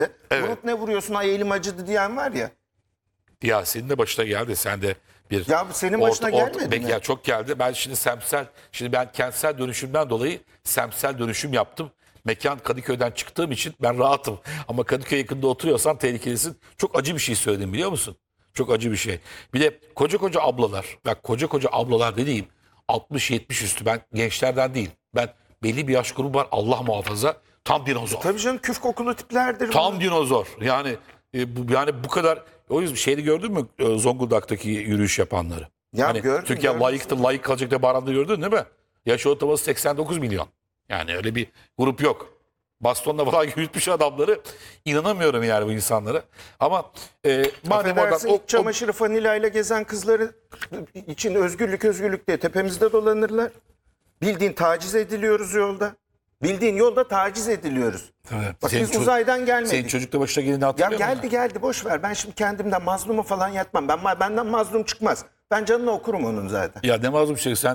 Evet. Vurup ne vuruyorsun, ay elim acıdı diyen var ya. Ya senin de başına geldi. Sen de bir Ya bu senin başına gelmedi mi? Ya çok geldi. Ben şimdi ben kentsel dönüşümden dolayı semtsel dönüşüm yaptım. Mekan Kadıköy'den çıktığım için ben rahatım. Ama Kadıköy yakında oturuyorsan tehlikelisin. Çok acı bir şey söyledim, biliyor musun? Çok acı bir şey. Bir de koca koca ablalar. Bak, koca koca ablalar dediğim 60-70 üstü. Ben gençlerden değil. Ben belli bir yaş grubu var, Allah muhafaza. Tam dinozor. Tabii canım, küf kokulu tiplerdir. Tam dinozor. Yani bu kadar. O yüzden şeyi gördün mü, Zonguldak'taki yürüyüş yapanları? Ya Hani gördüm, Türkiye gördüm. layık kalacak diye bağıranları gördün değil mi? Yaş ortalaması 89 milyon. Yani öyle bir grup yok. Bastonla falan yürütmüş adamları. İnanamıyorum yani bu insanlara. Ama madem oradan Affedersin, iç çamaşırı fanilayla gezen kızları için özgürlük diye tepemizde dolanırlar. Bildiğin taciz ediliyoruz yolda. Bildiğin yolda taciz ediliyoruz. Evet. Bak Senin biz uzaydan gelmedik. Senin çocukla başına geleni Ya hatırlıyor musun? geldi boş ver. Ben şimdi kendimden mazlumu falan yatmam. Benden mazlum çıkmaz. Ben canını okurum onun zaten. Ya ne mazlum şey, sen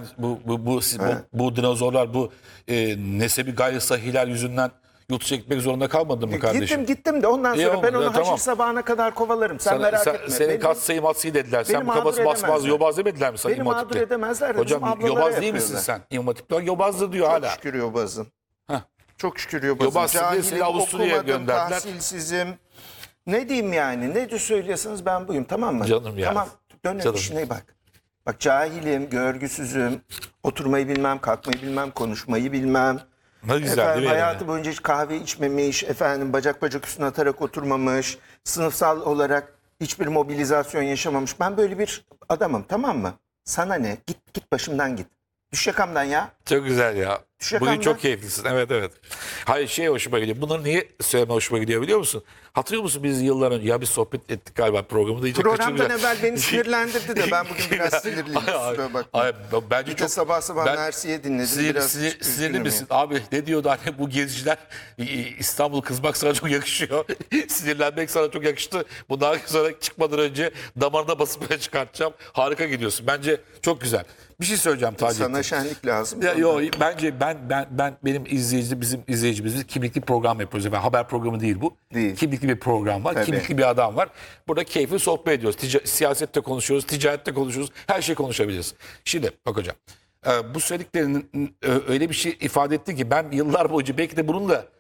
bu dinozorlar, bu nesebi gayri sahiler yüzünden yurt dışı gitmek zorunda kalmadın mı kardeşim? Gittim de ondan sonra ben onu tamam. haşır sabahına kadar kovalarım. Sen merak etme. Senin katsayı matsayı dediler. beni Sen bu kafası mağdur basmaz edemezler. yobaz demediler mi sana Beni İmam mağdur Hatip'te? edemezler de Hocam bizim ablalara yobaz değil misin yapıyorlar. sen? İmam Hatip'te yobazdır diyor hala. Çok şükür yobazım. Heh. Çok şükür yobazım. Yobazsın diye seni Avusturya'ya okumadım, gönderdiler. tahsilsizim. Ne diyeyim yani? Ne söylüyorsanız ben buyum, tamam mı? Canım ya. Tamam, dön Canım. işine bak. Bak, cahilim, görgüsüzüm, oturmayı bilmem, kalkmayı bilmem, konuşmayı bilmem. Ne güzel Efendim, değil mi? hayatı boyunca hiç kahve içmemiş, efendim bacak üstüne atarak oturmamış, sınıfsal olarak hiçbir mobilizasyon yaşamamış. Ben böyle bir adamım, tamam mı? Sana ne? Git başımdan git. Düş yakamdan ya. Çok güzel ya. Düş Bugün yakamdan. çok keyiflisin. Evet. Hayır, şey hoşuma gidiyor. Bunları niye söyleme hoşuma gidiyor biliyor musun? Hatırlıyor musun, biz yıllar önce ya bir sohbet ettik galiba programda. iyice Programdan kaçıracağım. evvel beni sinirlendirdi de ben bugün biraz sinirliyim. Kusura bakma. Hayır, bence Bir de çok sabah Mersi'ye dinledim. Biraz sinirli üzgünüm misin? Abi ne diyordu hani, bu geziciler İstanbul kızmak sana çok yakışıyor. Sinirlenmek sana çok yakıştı. Bundan sonra çıkmadan önce damarına basıp böyle çıkartacağım. Harika gidiyorsun. Bence çok güzel. Bir şey söyleyeceğim Taceddin. Sana şenlik lazım. Ya, bence benim bizim izleyicimiz kimlikli program yapıyoruz. Yani haber programı değil bu. Değil. Kimlikli bir program var. Tabii. Kimlikli bir adam var. Burada keyifli sohbet ediyoruz. Siyasette konuşuyoruz, ticarette konuşuyoruz. Her şey konuşabiliriz. Şimdi bak hocam. Bu söylediklerinin öyle bir şey ifade etti ki ben yıllar boyunca belki de bunun da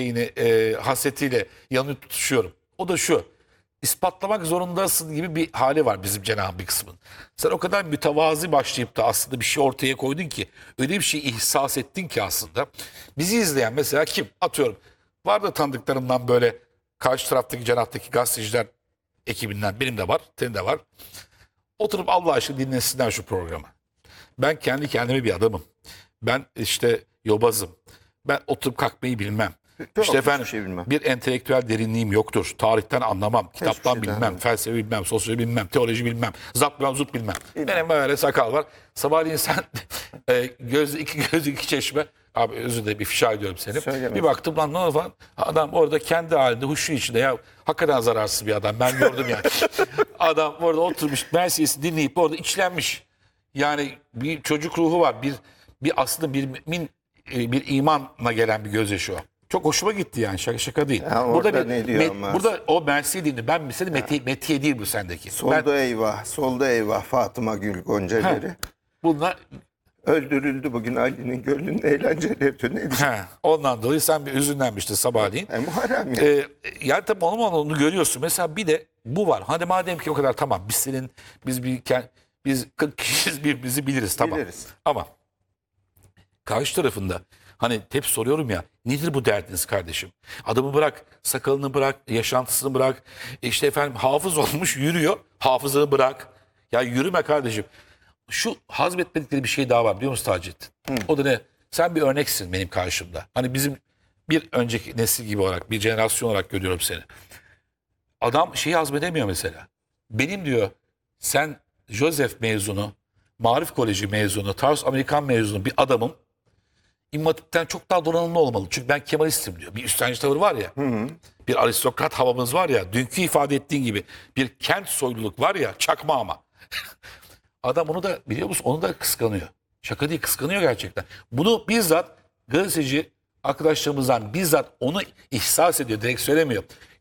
hasretiyle yanı tutuşuyorum. O da şu: ispatlamak zorundasın gibi bir hali var bizim cenahın bir kısmın. Sen o kadar mütevazi başlayıp da aslında bir şey ortaya koydun ki, öyle bir şey ihsas ettin ki aslında. Bizi izleyen mesela kim? Atıyorum, var da tanıdıklarımdan böyle karşı taraftaki cenahtaki gazeteciler ekibinden, benim de var, senin de var. Oturup Allah aşkına dinlesinler şu programı. Ben kendi kendime bir adamım. Ben yobazım. Ben oturup kalkmayı bilmem. İşte efendim, şey bilmem. bir entelektüel derinliğim yoktur. Tarihten anlamam, kitaptan şeyden bilmem, felsefe bilmem, sosyoloji bilmem, teoloji bilmem, zap bilmem, zut bilmem. Benim böyle sakal var. Sabahleyin sen iki göz iki çeşme. Abi özür dilerim, ifşa ediyorum seni. Söyleme. Bir baktım lan, ne oldu falan. Adam orada kendi halinde huşu içinde, ya hakikaten zararsız bir adam. Ben gördüm yani. Adam orada oturmuş, Mersiyes'i dinleyip orada içlenmiş. Yani bir çocuk ruhu var. Bir aslında bir mümin, bir imanla gelen bir gözyaşı o. Çok hoşuma gitti yani, şaka değil. Ya orada ne diyor ama? Burada o Mersiye dinle. Ben mesela Metiye değil bu sendeki. Solda eyvah Fatıma Gül Goncaları. Bunlar Öldürüldü bugün Ali'nin gönlünün eğlenceleri. Ne diyeceğim? ondan dolayı sen bir üzünlenmiştin sabahleyin. Muharrem ya. Yani tabii onu görüyorsun. Mesela bir de bu var. Hani madem ki o kadar, tamam, biz 40 kişiyiz, birbirimizi biliriz, tamam. Biliriz. Ama karşı tarafında hani hep soruyorum ya, nedir bu derdiniz kardeşim? Adamı bırak, sakalını bırak, yaşantısını bırak. İşte efendim, hafız olmuş yürüyor, hafızını bırak. Ya yürüme kardeşim. Şu hazmetmedikleri bir şey daha var biliyor musun Taceddin? O da ne? Sen bir örneksin benim karşımda. Hani bizim bir önceki nesil gibi olarak, bir jenerasyon olarak görüyorum seni. Adam şeyi hazmedemiyor mesela. Benim diyor, sen Joseph mezunu, Marif Koleji mezunu, Tarsus Amerikan mezunu bir adamım. İmam Hatip'ten çok daha donanımlı olmalı. Çünkü ben Kemalistim diyor. Bir üstlenci tavır var ya. Bir aristokrat havamız var ya. Dünkü ifade ettiğin gibi bir kent soyluluk var ya. Çakma ama. Adam onu da, biliyor musun? Onu da kıskanıyor. Şaka değil, kıskanıyor gerçekten. Bunu bizzat gazeteci arkadaşlarımızdan bizzat onu ihsas ediyor, direkt söylemiyor.